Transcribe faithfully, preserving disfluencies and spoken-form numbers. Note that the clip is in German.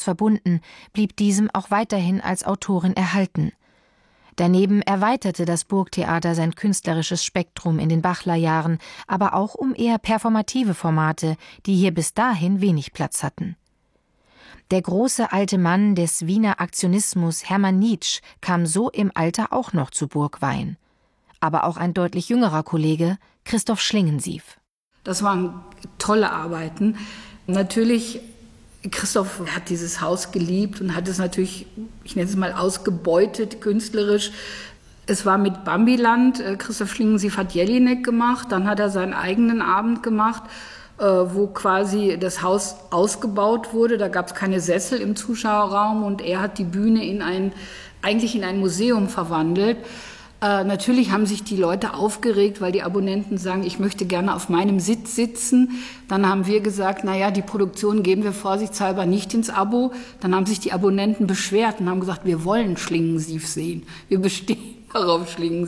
verbunden, blieb diesem auch weiterhin als Autorin erhalten. Daneben erweiterte das Burgtheater sein künstlerisches Spektrum in den Bachler-Jahren, aber auch um eher performative Formate, die hier bis dahin wenig Platz hatten. Der große alte Mann des Wiener Aktionismus, Hermann Nitsch, kam so im Alter auch noch zu Burgweihn. Aber auch ein deutlich jüngerer Kollege, Christoph Schlingensief. Das waren tolle Arbeiten. Natürlich, Christoph hat dieses Haus geliebt und hat es natürlich, ich nenne es mal, ausgebeutet künstlerisch. Es war mit Bambiland, Christoph Schlingensief hat Jelinek gemacht, dann hat er seinen eigenen Abend gemacht, wo quasi das Haus ausgebaut wurde. Da gab es keine Sessel im Zuschauerraum und er hat die Bühne in ein, eigentlich in ein Museum verwandelt. Äh, natürlich haben sich die Leute aufgeregt, weil die Abonnenten sagen, ich möchte gerne auf meinem Sitz sitzen. Dann haben wir gesagt, naja, die Produktion geben wir vorsichtshalber nicht ins Abo. Dann haben sich die Abonnenten beschwert und haben gesagt, wir wollen Schlingensief sehen. Wir bestehen darauf, Schlingensief.